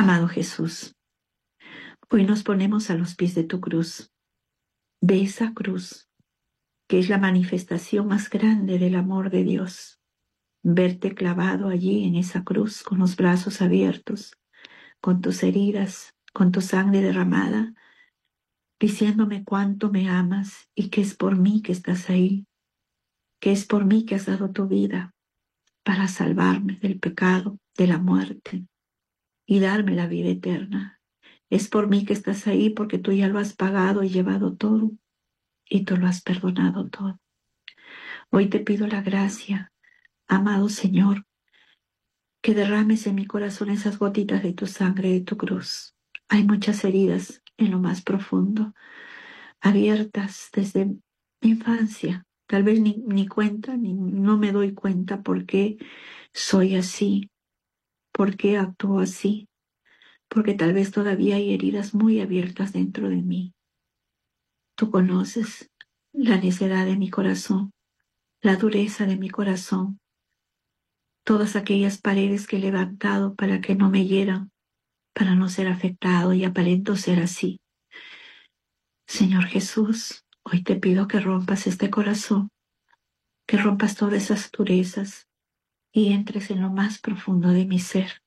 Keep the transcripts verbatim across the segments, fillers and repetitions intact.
Amado Jesús, hoy nos ponemos a los pies de tu cruz, de esa cruz que es la manifestación más grande del amor de Dios. Verte clavado allí en esa cruz con los brazos abiertos, con tus heridas, con tu sangre derramada, diciéndome cuánto me amas y que es por mí que estás ahí, que es por mí que has dado tu vida para salvarme del pecado, de la muerte y darme la vida eterna. Es por mí que estás ahí porque tú ya lo has pagado y llevado todo y tú lo has perdonado todo. Hoy te pido la gracia, amado Señor, que derrames en mi corazón esas gotitas de tu sangre, de tu cruz. Hay muchas heridas en lo más profundo, abiertas desde mi infancia. Tal vez ni, ni cuenta, ni no me doy cuenta por qué soy así, por qué actúo así, porque tal vez todavía hay heridas muy abiertas dentro de mí. Tú conoces la necedad de mi corazón, la dureza de mi corazón, todas aquellas paredes que he levantado para que no me hieran, para no ser afectado y aparento ser así. Señor Jesús, hoy te pido que rompas este corazón, que rompas todas esas durezas y entres en lo más profundo de mi ser.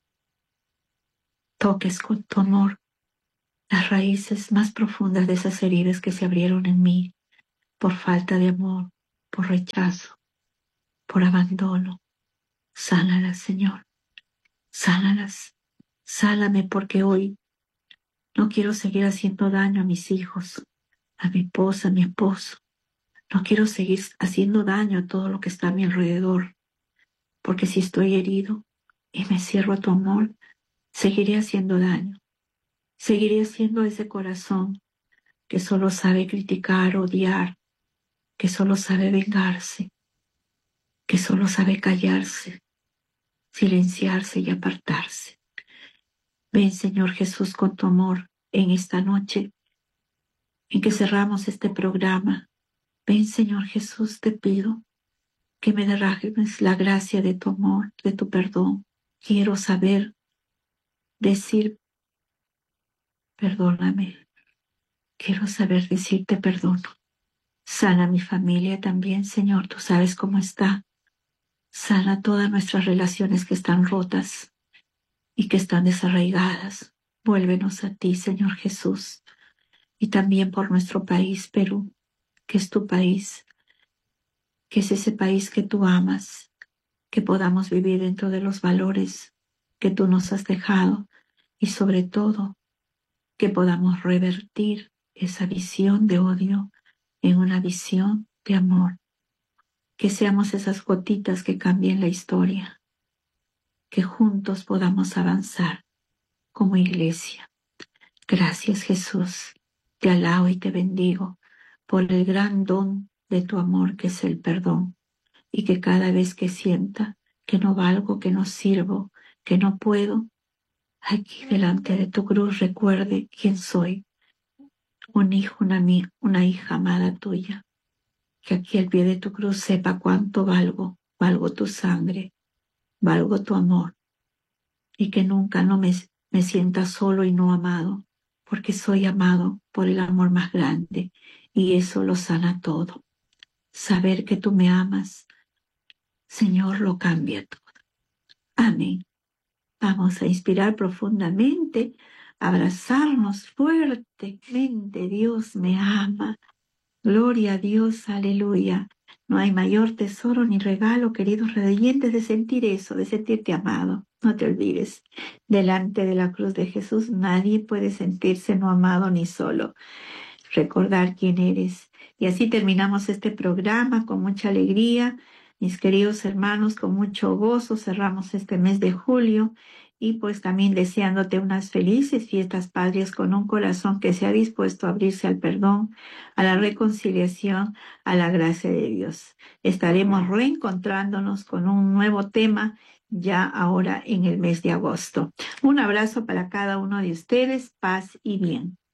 Toques con tu amor las raíces más profundas de esas heridas que se abrieron en mí por falta de amor, por rechazo, por abandono. Sánalas, Señor, sánalas. Sáname porque hoy no quiero seguir haciendo daño a mis hijos, a mi esposa, a mi esposo. No quiero seguir haciendo daño a todo lo que está a mi alrededor, porque si estoy herido y me cierro a tu amor, seguiré haciendo daño. Seguiré siendo ese corazón que solo sabe criticar, odiar, que solo sabe vengarse, que solo sabe callarse, silenciarse y apartarse. Ven, Señor Jesús, con tu amor en esta noche en que cerramos este programa. Ven, Señor Jesús, te pido que me derrames la gracia de tu amor, de tu perdón. Quiero saber decir, perdóname. Quiero saber decirte perdono. Sana mi familia también, Señor, tú sabes cómo está. Sana todas nuestras relaciones que están rotas y que están desarraigadas. Vuélvenos a ti, Señor Jesús. Y también por nuestro país, Perú, que es tu país, que es ese país que tú amas, que podamos vivir dentro de los valores que tú nos has dejado y sobre todo que podamos revertir esa visión de odio en una visión de amor, que seamos esas gotitas que cambien la historia, que juntos podamos avanzar como iglesia. Gracias, Jesús, te alabo y te bendigo por el gran don de tu amor que es el perdón, y que cada vez que sienta que no valgo, que no sirvo, que no puedo, aquí delante de tu cruz recuerde quién soy, un hijo, una, una hija amada tuya, que aquí al pie de tu cruz sepa cuánto valgo, valgo tu sangre, valgo tu amor, y que nunca no me, me sienta solo y no amado, porque soy amado por el amor más grande, y eso lo sana todo. Saber que tú me amas, Señor, lo cambia todo. Amén. Vamos a inspirar profundamente, abrazarnos fuertemente. Dios me ama. Gloria a Dios, aleluya. No hay mayor tesoro ni regalo, queridos creyentes, de sentir eso, de sentirte amado. No te olvides, delante de la cruz de Jesús nadie puede sentirse no amado ni solo. Recordar quién eres. Y así terminamos este programa con mucha alegría. Mis queridos hermanos, con mucho gozo cerramos este mes de julio y pues también deseándote unas felices fiestas patrias con un corazón que se ha dispuesto a abrirse al perdón, a la reconciliación, a la gracia de Dios. Estaremos reencontrándonos con un nuevo tema ya ahora en el mes de agosto. Un abrazo para cada uno de ustedes, paz y bien.